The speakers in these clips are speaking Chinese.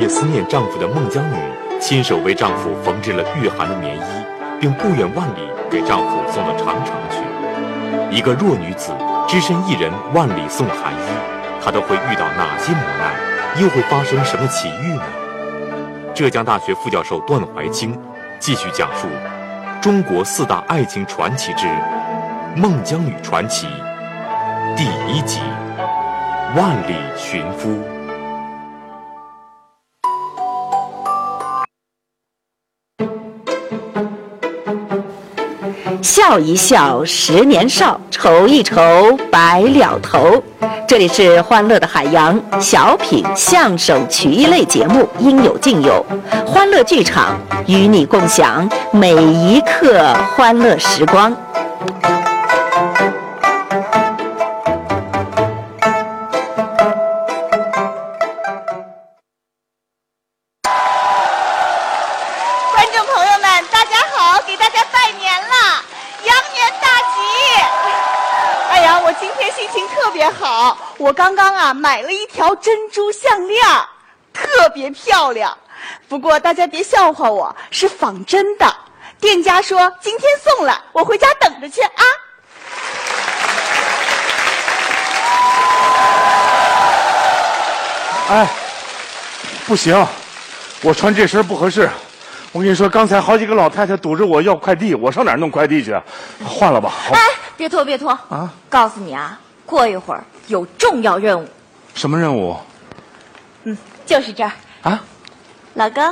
切思念丈夫的孟姜女，亲手为丈夫缝制了御寒的棉衣，并不远万里给丈夫送到长城去。一个弱女子只身一人万里送寒衣，她都会遇到哪些磨难，又会发生什么奇遇呢？浙江大学副教授段怀清继续讲述中国4大爱情传奇之孟姜女传奇第1集：万里寻夫。 笑一笑10年少，愁一愁白了头。这里是欢乐的海洋小品相声曲艺类节目，应有尽有，欢乐剧场与你共享每一刻欢乐时光。 我刚刚买了一条珍珠项链，特别漂亮。不过大家别笑话我，是仿真的。店家说今天送来，我回家等着去啊。 哎，不行，我穿这身不合适。我跟你说，刚才好几个老太太堵着我要快递，我上哪儿弄快递去？换了吧。 哎，别拖别拖啊！告诉你啊，过一会儿有重要任务。 什么任务？ 就是这儿啊。老公，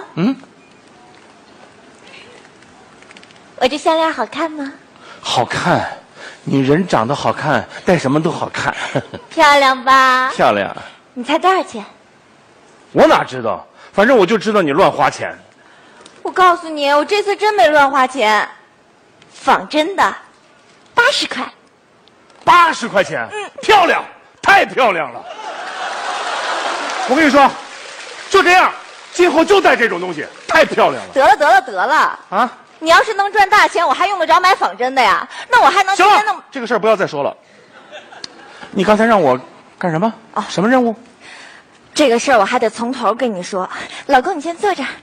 我这项链好看吗？ 好看，你人长得好看，戴什么都好看。 漂亮吧？ 漂亮。 你猜多少钱？ 我哪知道，反正我就知道你乱花钱。 我告诉你，我这次真没乱花钱，仿真的，80块。 80块钱？漂亮，太漂亮了。我跟你说，就这样，今后就戴这种东西，太漂亮了。 得了啊！你要是能赚大钱，我还用得着买仿真的呀？那我还能行了，这个事儿不要再说了。你刚才让我干什么？什么任务？ 这个事儿我还得从头跟你说。老公，你先坐这儿。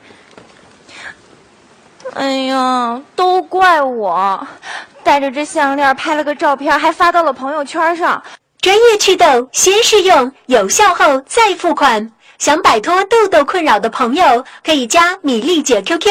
哎呀，都怪我，带着这项链拍了个照片，还发到了朋友圈上。 专业祛痘，先试用，有效后再付款。想摆脱痘痘困扰的朋友，可以加米粒姐 QQ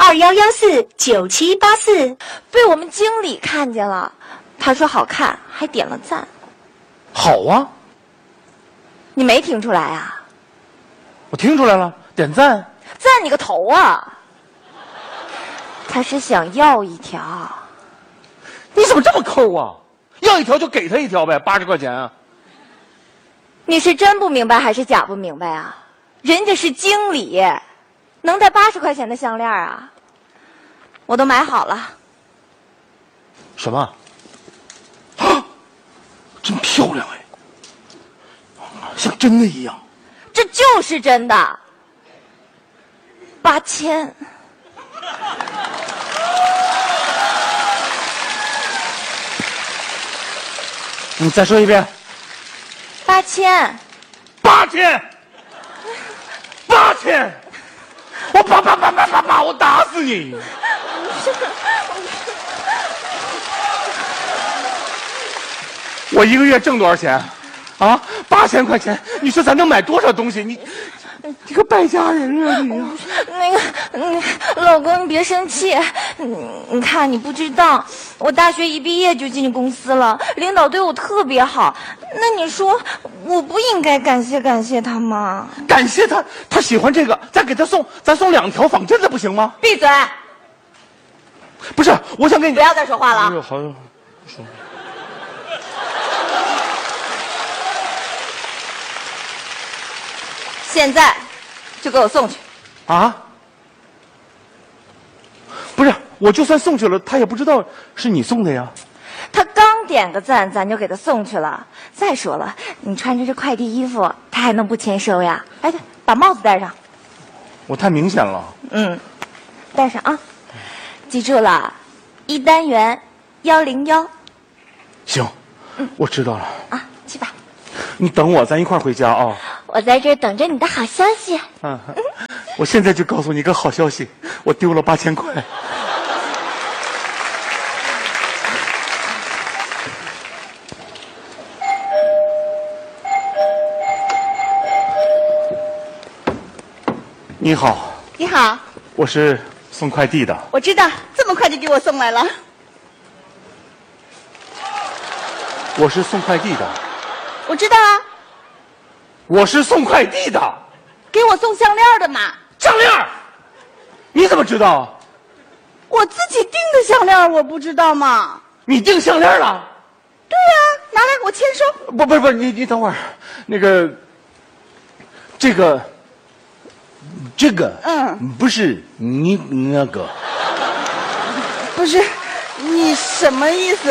21149784。 被我们经理看见了，他说好看，还点了赞。 好啊， 你没听出来啊？ 我听出来了，点赞。 赞你个头啊！他是想要一条。 你怎么这么抠啊？要一条就给他一条呗，80块钱啊！ 你是真不明白还是假不明白啊？人家是经理，能戴80块钱的项链啊？我都买好了。 什么？啊，真漂亮哎，像真的一样。 这就是真的。8000。 你再说一遍。 8000。 8000。8000。我爸，我打死你！我一个月挣多少钱？啊，8000块钱，你说咱能买多少东西？你个败家人啊你啊！ 老公，你别生气。你看，你不知道，我大学一毕业就进公司了，领导对我特别好。那你说，我不应该感谢他吗？ 感谢他，他喜欢这个，咱给他送2条仿真的不行吗？ 闭嘴！ 不是，我想跟你不要再说话了。 哎呦，好，说。 现在就给我送去。 啊？不是，我就算送去了，他也不知道是你送的呀。 他刚点个赞，咱就给他送去了。再说了，你穿着这快递衣服，他还能不签收呀？哎，对，把帽子戴上。 我太明显了。 戴上啊！记住了，1单元101。 行，我知道了。 啊，去吧。 你等我，咱一块儿回家啊。 我在这儿等着你的好消息。 我现在就告诉你一个好消息，我丢了8000块。你好， 你好， 我是送快递的。 我知道，这么快就给我送来了。 我是送快递的。 我知道啊， 我是送快递的。 给我送项链的嘛。 项链？你怎么知道？ 我自己订的项链，我不知道吗？ 你订项链了？ 对呀，拿来我签收。 不，你等会儿，那个，这个，不是你那个。 不是，你什么意思？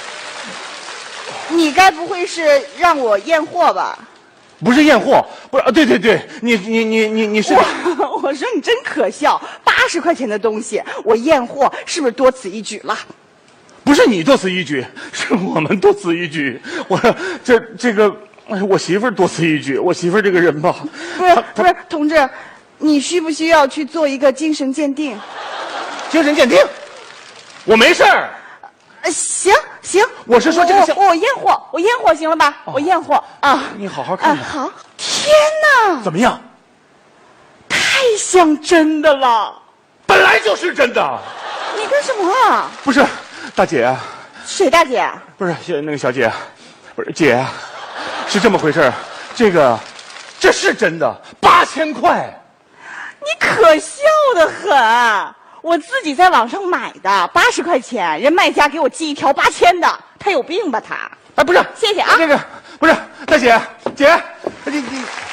你该不会是让我验货吧？ 不是验货，不是，对，你是。 我说你真可笑，80块钱的东西，我验货是不是多此一举了？ 不是你多此一举，是我们多此一举。我这个，我媳妇儿多此一举。我媳妇儿这个人吧， 不是，同志，你需不需要去做一个精神鉴定？ 精神鉴定？我没事儿。 行， 我是说这个我验货行了吧？我验货啊。 你好好看看。 好。天哪！ 怎么样？ 太像真的了。 本来就是真的。 你干什么啊？ 不是，大姐。 谁大姐？ 不是那个小姐，不是姐，是这么回事儿。这是真的，8000块。 你可笑得很。我自己在网上买的，80块钱，人卖家给我寄一条8000的，他有病吧他？ 哎，不是， 谢谢啊。 这个不是，大姐，你，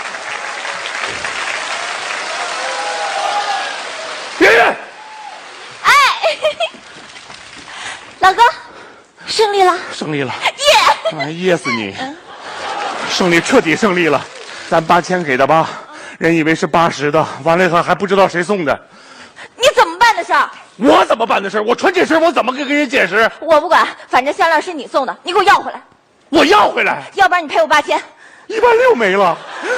圆圆， 哎，老公，胜利了， 耶！哎，噎死你！胜利，彻底胜利了。咱8000给的吧，人以为是80的，完了以后还不知道谁送的。 你怎么办的事儿？ 我怎么办的事儿？我穿这身，我怎么跟人解释？ 我不管，反正项链是你送的，你给我要回来。 我要回来， 要不然你赔我8000。 16000没了，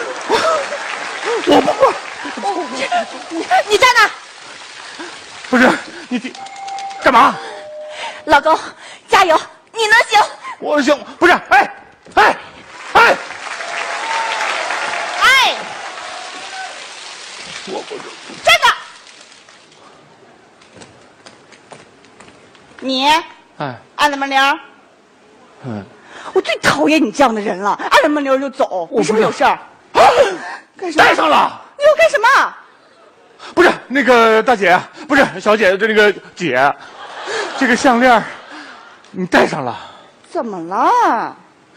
我不管。 你站那儿！ 不是你干嘛？ 老公，加油，你能行！ 我行，不是，哎，我站那！你按了门铃。我最讨厌你这样的人了，按了门铃就走。你是不是有事儿？干什么？ 带上了。 你要干什么？ 不是那个大姐，不是小姐，这个姐，这个项链你戴上了。 怎么了？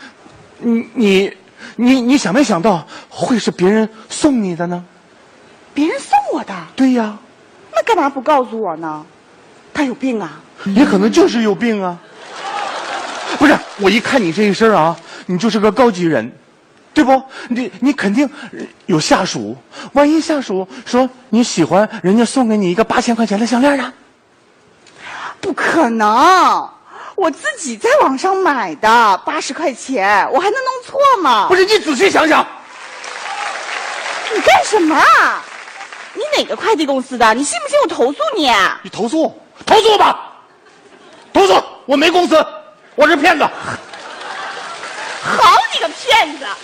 你想没想到会是别人送你的呢？ 别人送我的？ 对呀。 那干嘛不告诉我呢？他有病啊？ 也可能就是有病啊。不是，我一看你这一身啊，你就是个高级人，对不？你肯定有下属，万一下属说你喜欢人家送给你一个8000块钱的项链呢？ 不可能，我自己在网上买的，80块钱，我还能弄错吗？ 不是，你仔细想想。 你干什么啊？你哪个快递公司的？你信不信我投诉你？ 你投诉吧，投诉！我没公司，我是骗子。 好你个骗子！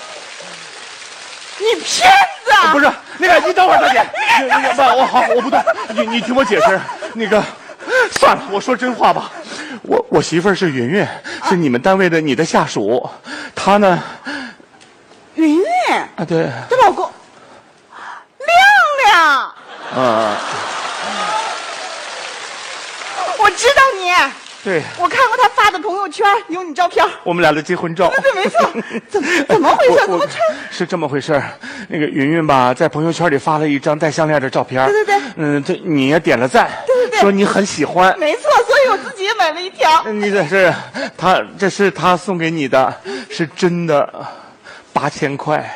你骗子！ 不是那个，你等会儿，大姐，我不动，你听我解释。那个，算了，我说真话吧。我媳妇儿是云云，是你们单位的你的下属，她呢？ 云云啊，对， 她老公亮亮。我知道你。 对， 我看过他发的朋友圈，有你照片。 我们俩的结婚照。 对，没错。怎么回事？怎么是这么回事？那个云云吧，在朋友圈里发了一张戴项链的照片。 对。 你也点了赞。 对。 说你很喜欢。 没错，所以我自己也买了一条。 这是他送给你的，是真的，8000块。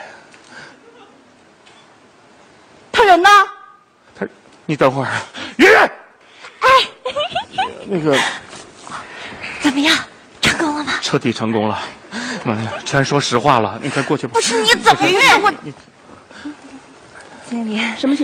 他人呢？ 你等会儿，云云。 哎， 那个。 怎么样？成功了吗？ 彻底成功了，全说实话了。你快过去吧。 不是你怎么我经理什么？